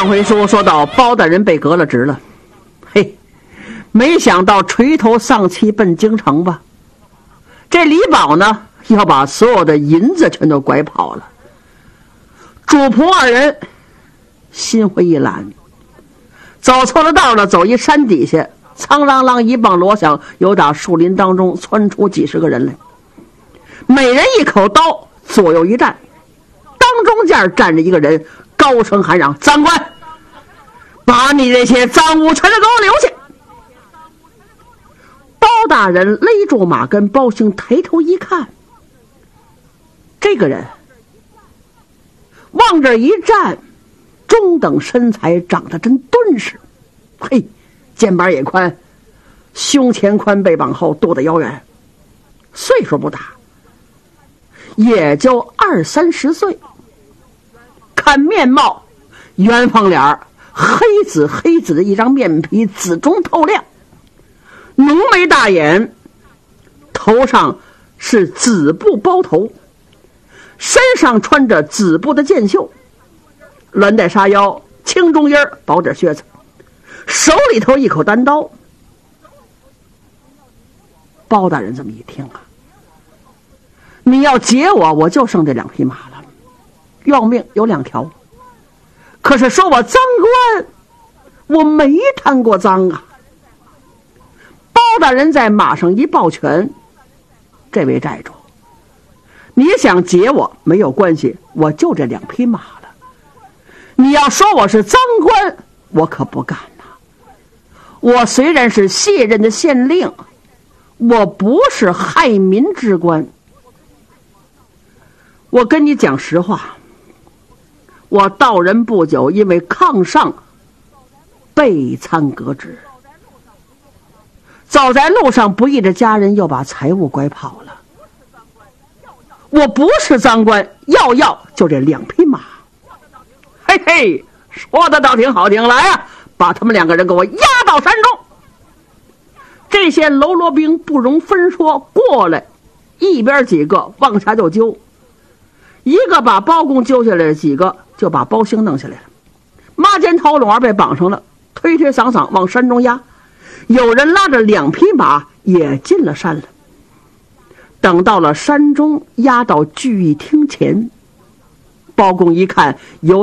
上回书说到包大人被革了职了，嘿，没想到垂头丧气奔京城吧。这李宝呢，要把所有的银子全都拐跑了。主仆二人心灰意懒，走错了道了，走一山底下，苍啷啷一棒锣响，由打树林当中窜出几十个人来，每人一口刀，左右一站，当中间站着一个人，高声喊嚷：长官，把你这些赃物全都给我留下。包大人勒住马跟，包兴抬头一看，这个人往这一站，中等身材，长得真敦实，嘿，肩膀也宽，胸前宽，背膀厚，肚子腰圆，岁数不大，也就20-30岁，看面貌，圆方脸，黑紫的一张面皮，紫中透亮，浓眉大眼，头上是紫布包头，身上穿着紫布的箭袖，蓝带纱腰，青中衣，薄点靴子，手里头一口单刀。包大人这么一听啊，你要劫我，我就剩这2匹马了，要命有2条。可是说我赃官，我没贪过赃啊。包大人在马上一抱拳，这位寨主，你想劫我没有关系，我就这2匹马了。你要说我是赃官，我可不敢呐。我虽然是卸任的县令，我不是害民之官。我跟你讲实话，我到任不久，因为抗上被参革职，走在路上不义的家人又把财物拐跑了。我不是赃官，要就这2匹马。嘿嘿，说的倒挺好听，来啊，把他们2个人给我押到山中。这些喽啰兵不容分说过来，一边几个往下就揪，一个把包公揪下来，几个就把包兴弄下来了。马肩头笼被绑上了，推推搡搡往山中押，有人拉着2匹马也进了山了。等到了山中，押到聚义厅前，包公一看有